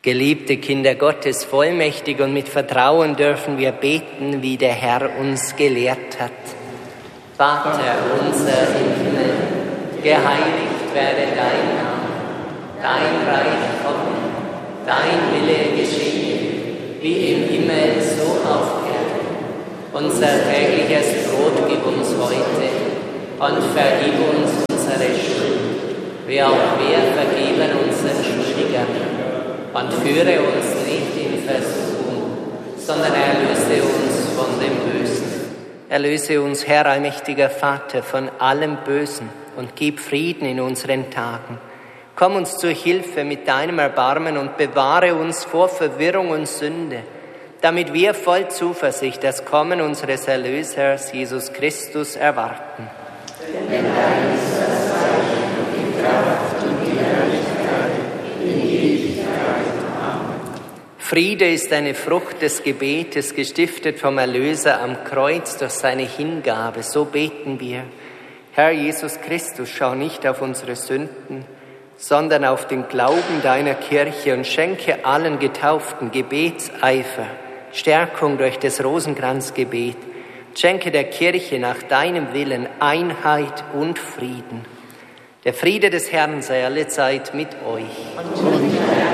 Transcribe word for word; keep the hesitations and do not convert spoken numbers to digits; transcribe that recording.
Geliebte Kinder Gottes, vollmächtig und mit Vertrauen dürfen wir beten, wie der Herr uns gelehrt hat. Vater unser im Himmel, geheiligt werde dein Name, dein Reich komme, dein Wille geschehe, wie im Himmel so auf Erden. Unser tägliches Brot gib uns heute und vergib uns unsere Schuld, wie auch wir vergeben unseren Schuldigern. Und führe uns nicht in Versuchung, sondern erlöse uns von dem Bösen. Erlöse uns, Herr, allmächtiger Vater, von allem Bösen und gib Frieden in unseren Tagen. Komm uns zur Hilfe mit deinem Erbarmen und bewahre uns vor Verwirrung und Sünde, damit wir voll Zuversicht das Kommen unseres Erlösers, Jesus Christus, erwarten. Denn dein ist das Reich und die Kraft und die Herrlichkeit in Ewigkeit. Friede ist eine Frucht des Gebetes, gestiftet vom Erlöser am Kreuz durch seine Hingabe. So beten wir. Herr Jesus Christus, schau nicht auf unsere Sünden, sondern auf den Glauben deiner Kirche und schenke allen Getauften Gebetseifer, Stärkung durch das Rosenkranzgebet. Schenke der Kirche nach deinem Willen Einheit und Frieden. Der Friede des Herrn sei alle Zeit mit euch. Und